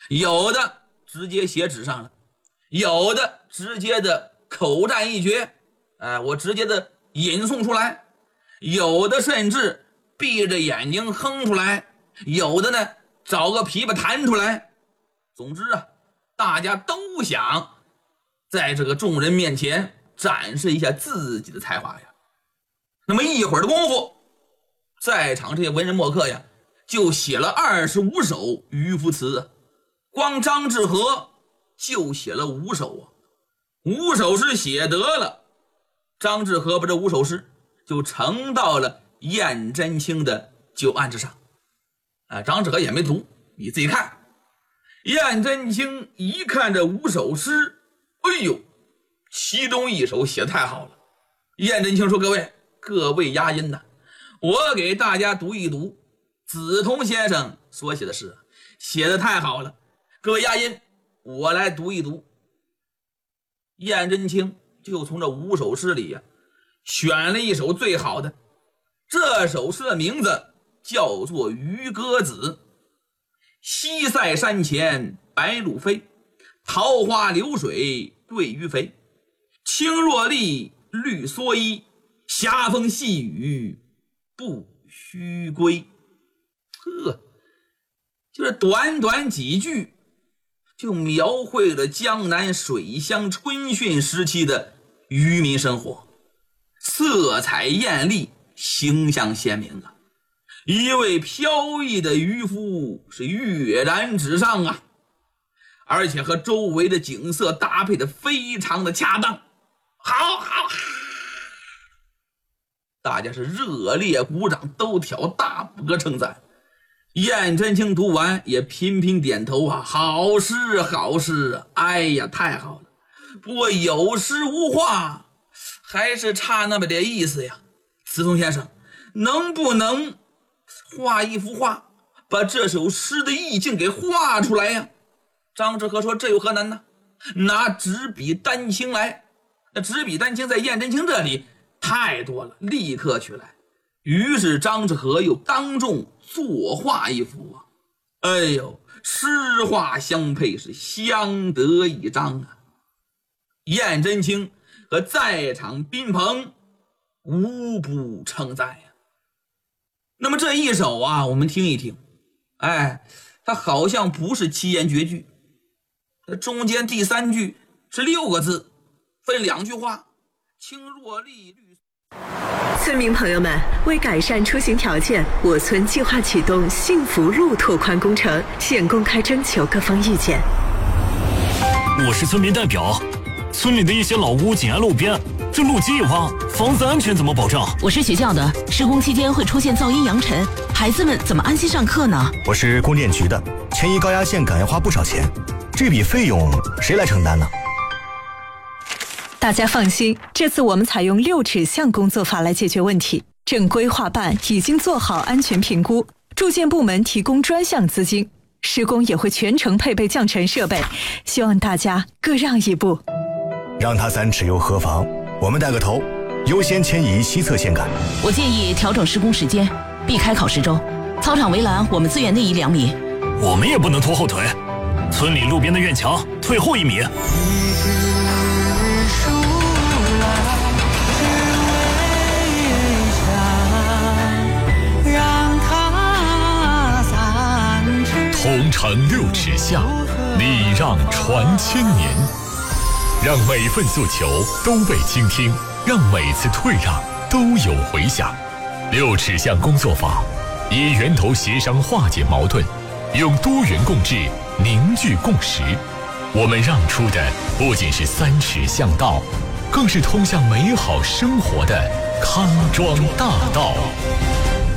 有的直接写纸上了，有的直接的口占一绝，我直接的吟诵出来，有的甚至闭着眼睛哼出来，有的呢找个琵琶弹出来。总之啊，大家都想在这个众人面前展示一下自己的才华呀。那么一会儿的功夫，在场这些文人墨客呀就写了25首渔夫词，光张志和就写了5首啊。5首诗写得了，张志和把这5首诗就呈到了颜真卿的酒案之上。张志和也没读，你自己看。颜真卿一看这5首诗，哎呦，其中1首写得太好了。颜真卿说：各位押音呐，我给大家读一读梓潼先生所写的诗，写得太好了。各位押音，我来读一读。颜真卿就从这5首诗里选了1首最好的。这首诗的名字叫做《渔歌子》。西塞山前白鹭飞，桃花流水对鱼肥。青箬笠，绿蓑衣，霞风细雨不须归。就是短短几句就描绘了江南水乡春汛时期的渔民生活，色彩艳丽，形象鲜明啊。一位飘逸的渔夫是跃然纸上啊，而且和周围的景色搭配的非常的恰当。好，大家是热烈鼓掌，都挑大拇哥称赞。颜真卿读完也频频点头啊，好诗好诗啊，哎呀太好了。不过有诗无画，还是差那么点意思呀。梓潼先生能不能画一幅画，把这首诗的意境给画出来呀？张志和说：这有何难呢？拿纸笔丹青来。那纸笔丹青在颜真卿这里太多了，立刻取来。于是张志和又当众作画一幅啊，哎呦，诗画相配，是相得益彰啊。颜真卿和在场宾朋无不称赞呀。那么这一首啊，我们听一听，它好像不是7言绝句，中间第3句是6个字，分2句话，青箬笠绿。 村民朋友们，为改善出行条件，我村计划启动幸福路拓宽工程，现公开征求各方意见。 我是村民代表，村里的一些老屋紧挨路边，这路基一挖，房子安全怎么保障？ 我是学校的，施工期间会出现噪音扬尘，孩子们怎么安心上课呢？ 我是供电局的，迁移高压线赶要花不少钱，这笔费用谁来承担呢？ 大家放心，这次我们采用6指向工作法来解决问题。正规划办已经做好安全评估，住建部门提供专项资金，施工也会全程配备降尘设备，希望大家各让一步。 让他3尺又何妨？我们带个头，优先迁移西侧线杆。 我建议调整施工时间，避开考试周。操场围栏我们自愿内移2米。 我们也不能拖后腿，村里路边的院墙退后1米。 同城6尺巷，礼让传千年，让每份诉求都被倾听，让每次退让都有回响。6尺巷工作法以源头协商化解矛盾，用多元共治凝聚共识。我们让出的不仅是3尺巷道，更是通向美好生活的康庄大道。